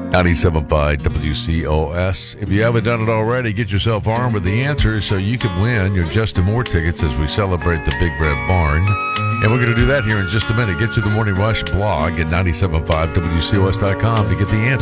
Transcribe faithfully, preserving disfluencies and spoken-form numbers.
ninety-seven point five W C O S. If you haven't done it already, get yourself armed with the answers so you can win your Justin Moore tickets as we celebrate the Big Red Barn. And we're going to do that here in just a minute. Get to the Morning Rush blog at ninety-seven point five W C O S dot com to get the answer.